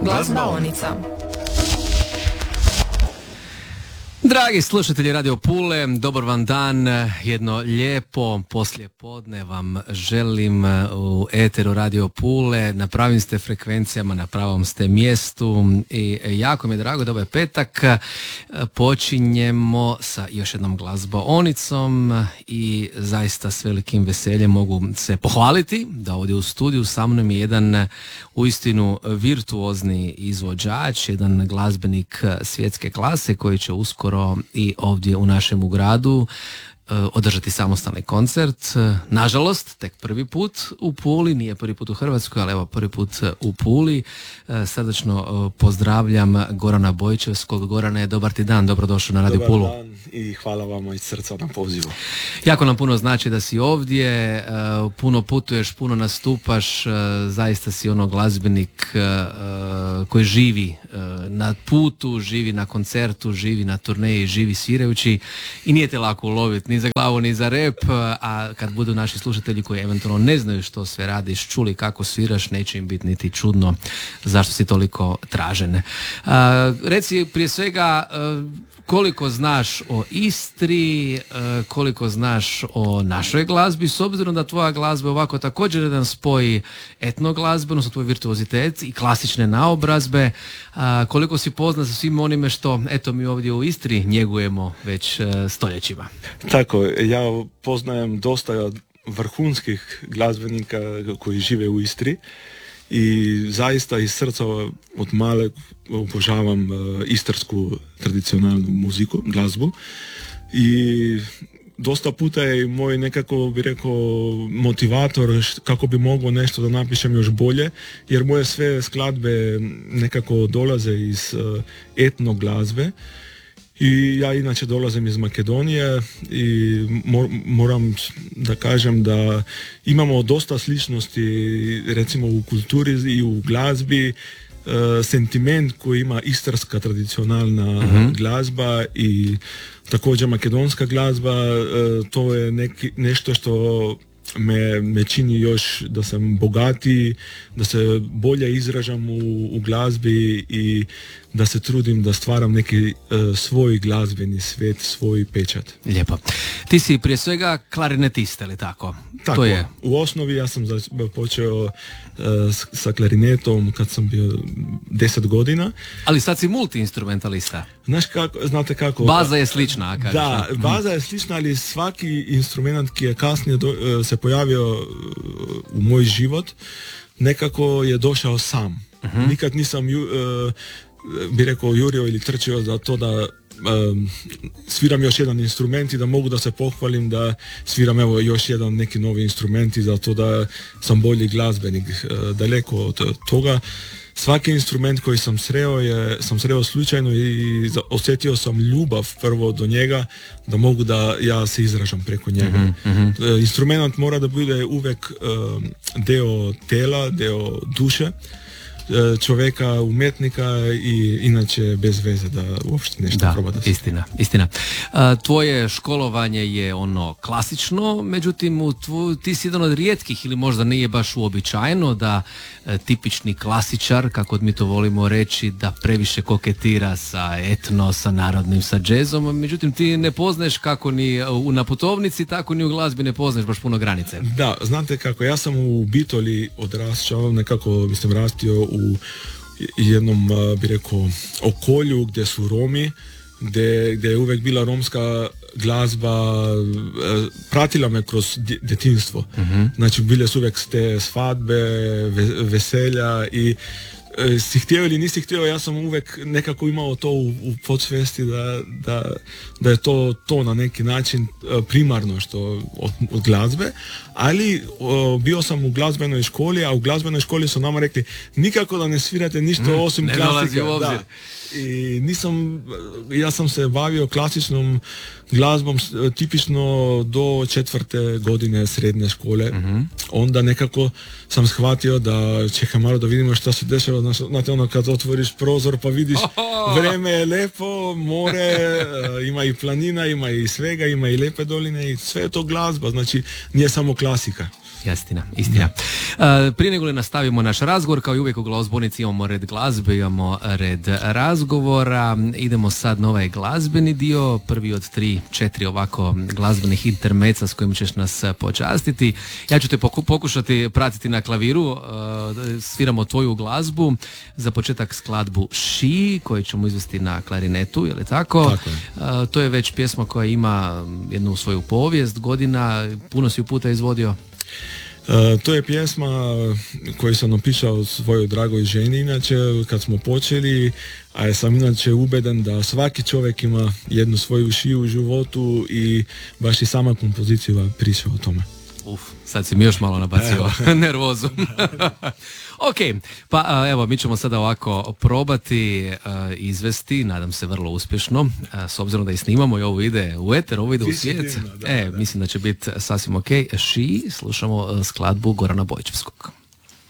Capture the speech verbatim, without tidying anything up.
Glazbaonica. Dragi slušatelji Radio Pule, dobar vam dan, jedno lijepo poslijepodne vam želim u eteru Radio Pule, na pravim ste frekvencijama, na pravom ste mjestu i jako mi je drago da ovaj petak počinjemo sa još jednom glazbaonicom i zaista s velikim veseljem mogu se pohvaliti da ovdje u studiju sa mnom je jedan uistinu virtuozni izvođač, jedan glazbenik svjetske klase koji će uskoro i ovdje u našem gradu održati samostalni koncert. Nažalost, tek prvi put u Puli, nije prvi put u Hrvatskoj, ali evo prvi put u Puli. Srdačno pozdravljam Gorana Bojčevskog. Gorane, dobar ti dan, dobrodošao na Radio Pulu. Dobar dan i hvala vam iz srca na pozivu. Jako nam puno znači da si ovdje, puno putuješ, puno nastupaš, zaista si ono glazbenik koji živi na putu, živi na koncertu, živi na turneji, živi svirajući i nije te lako uloviti ni za glavu ni za rep, a kad budu naši slušatelji koji eventualno ne znaju što sve radiš, čuli kako sviraš, neće im biti niti čudno zašto si toliko tražen. A, reci prije svega koliko znaš o Istri, koliko znaš o našoj glazbi, s obzirom da tvoja glazba ovako također jedan spoji etnoglazbe, odnosno tvoj virtuozitet i klasične naobrazbe, koliko si poznat sa svim onime što eto mi ovdje u Istri njegujemo već stoljećima. Tako, ja poznajem dosta vrhunskih glazbenika koji žive u Istri i zaista iz srca od male obožavam uh, istarsku tradicionalnu muziku, glazbu i dosta puta je moj nekako bi rekao motivator kako bi mogao nešto da napišem još bolje, jer moje sve skladbe nekako dolaze iz uh, etno glazbe. I ja inače dolazim iz Makedonije i moram da kažem da imamo dosta sličnosti recimo u kulturi i u glazbi, uh, sentiment koji ima istarska tradicionalna uh-huh. glazba i također makedonska glazba, uh, to je neki, nešto što me, me čini još da sam bogatiji, da se bolje izražam u, u glazbi i da se trudim da stvaram neki uh, svoj glazbeni svijet, svoj pečat. Lijepo. Ti si prije svega klarinetista, ili tako? Tako, to je. U osnovi ja sam počeo uh, sa klarinetom kad sam bio deset godina. Ali sad si multiinstrumentalista. Znaš kako, znate kako? Baza je slična, kažeš. Da, baza je slična, ali svaki instrument ki je kasnije do, uh, se pojavio uh, u moj život, nekako je došao sam. Uh-huh. Nikad nisam ju, uh, bi rekao jurio ili trčio za to da um, sviram još jedan instrument i da mogu da se pohvalim da sviram evo još jedan neki novi instrument i za to da sam bolji glazbenik. Uh, daleko od toga. Svaki instrument koji sam sreo je, sam sreo slučajno i osjetio sam ljubav prvo do njega, da mogu da ja se izražam preko njega. Mm-hmm. Uh, instrument mora da bude uvijek uh, deo tela, deo duše čovjeka, umjetnika i inače bez veze da uopšte nešto da, proba da se... istina, istina. A, tvoje školovanje je ono klasično, međutim u tvo, ti si jedan od rijetkih ili možda nije baš uobičajeno da e, tipični klasičar, kako mi to volimo reći, da previše koketira sa etno, sa narodnim, sa džezom, međutim ti ne poznaješ kako ni u, na putovnici, tako ni u glazbi ne poznaješ baš puno granice. Da, znate kako, ja sam u Bitoli odrašćao, nekako mislim rastio u jednom, bi rekao, okolju gdje su Romi, gdje, gdje je uvijek bila romska glazba, pratila me kroz djetinjstvo. Uh-huh. Znači bile su uvijek te svadbe, veselja i si htio ili nisi htio, ja sam uvijek nekako imao to u, u podsvijesti da, da, da je to to na neki način primarno što od, od glazbe, ali o, bio sam u glazbenoj školi, a u glazbenoj školi su nama rekli nikako da ne svirate ništa mm, osim klasike. Da. I nisam, ja sam se bavio klasičnom glazbom tipično do četvrte godine srednje škole. Mm-hmm. Onda nekako sam shvatio da čekaj malo da vidimo šta se dešava. Znate ono kad otvoriš prozor pa vidiš oh! Vreme je lepo, more, ima i planina, ima i svega, ima i lepe doline i sve je to glazba, znači nije samo klasika. Jastina, istina. Uh, prije nego li nastavimo naš razgovor, kao i uvijek u Glazbonici imamo red glazbe, imamo red razgovora. Idemo sad na ovaj glazbeni dio, prvi od tri, četiri ovako glazbenih intermeca s kojim ćeš nas počastiti. Ja ću te poku- pokušati pratiti na klaviru, uh, sviramo tvoju glazbu, za početak skladbu She, koju ćemo izvesti na klarinetu, je li tako? Tako je. Uh, to je već pjesma koja ima jednu svoju povijest, godina, puno si ju puta izvodio. Uh, to je pjesma koju sam napisao svojoj dragoj ženi, inače kad smo počeli, a ja sam inače ubeden da svaki čovjek ima jednu svoju šiju u životu i baš i sama kompozicija priča o tome. Uf, sad si mi još malo nabacio nervozu. Ok, pa evo, mi ćemo sada ovako probati uh, izvesti, nadam se vrlo uspješno, uh, s obzirom da i snimamo i ovo ide u eter, ovo ide u svijet. Da, e, da. Mislim da će biti sasvim ok. She, slušamo skladbu Gorana Bojčevskog.